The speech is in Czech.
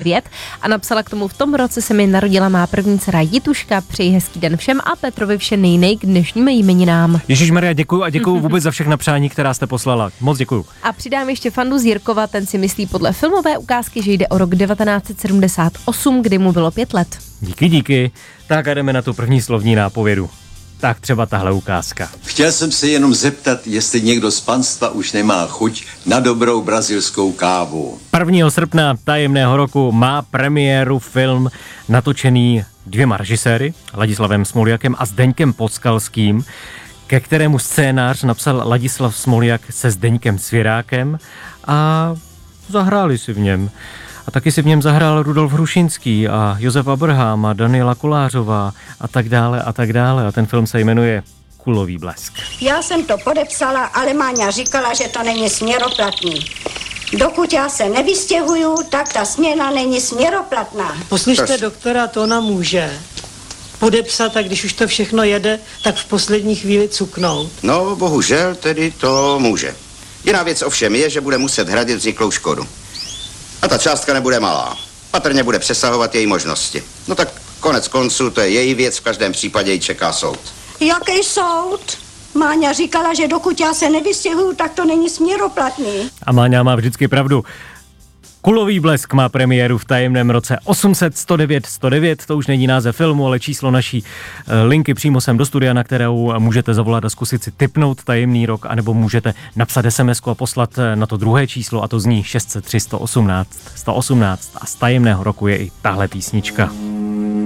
9 a napsala k tomu: v tom roce se mi narodila má první dcera Jituška, přeji hezký den všem a Petrovi vše nejnej k dnešním jmeninám. Ježišmarja, děkuju a děkuju vůbec za všechna přání, která jste poslala. Moc děkuju. A přidám ještě fandu z Jirkova, ten si myslí podle filmové ukázky, že jde o rok 1978, kdy mu bylo 5 let. Díky. Tak a jdeme na tu první slovní nápovědu. Tak třeba tahle ukázka. Chtěl jsem se jenom zeptat, jestli někdo z panstva už nemá chuť na dobrou brazilskou kávu. 1. srpna tajemného roku má premiéru film natočený 2 režiséry, Ladislavem Smoljakem a Zdeňkem Podskalským, ke kterému scénář napsal Ladislav Smoljak se Zdeňkem Svěrákem a zahráli si v něm. A taky si v něm zahrál Rudolf Hrušinský a Josef Abraham a Daniela Kolářová a tak dále a tak dále. A ten film se jmenuje Kulový blesk. Já jsem to podepsala, ale Máňa říkala, že to není směroplatný. Dokud já se nevystěhuju, tak ta směna není směroplatná. Poslyšte doktora, to ona může podepsat a když už to všechno jede, tak v poslední chvíli cuknout. No, bohužel tedy to může. Jiná věc ovšem je, že bude muset hradit vzniklou škodu. A ta částka nebude malá. Patrně bude přesahovat její možnosti. No tak konec konců, to je její věc, v každém případě ji čeká soud. Jaký soud? Máňa říkala, že dokud já se nevystěhuju, tak to není směroplatný. A Máňa má vždycky pravdu. Kulový blesk má premiéru v tajemném roce 800 109 109, to už není název filmu, ale číslo naší linky přímo sem do studia, na kterou můžete zavolat a zkusit si tipnout tajemný rok, anebo můžete napsat SMS-ku a poslat na to druhé číslo, a to zní 603 118 118 a z tajemného roku je i tahle písnička.